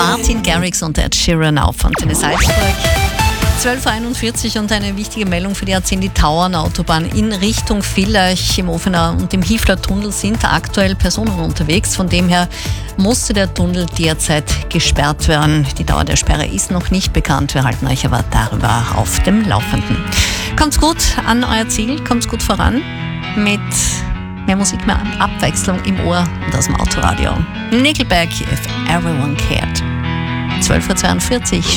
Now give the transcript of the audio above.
Martin Garrix und Ed Sheeran auf Antenne Salzburg. 12.41 Uhr und eine wichtige Meldung für die A10, die Tauernautobahn in Richtung Villach im Ofener und im Hiefler Tunnel sind aktuell Personen unterwegs. Von dem her musste der Tunnel derzeit gesperrt werden. Die Dauer der Sperre ist noch nicht bekannt. Wir halten euch aber darüber auf dem Laufenden. Kommt's gut an euer Ziel, kommt's gut voran mit mehr Musik, mehr Abwechslung im Ohr und aus dem Autoradio. Nickelback, If Everyone Cared. 12.42 Uhr.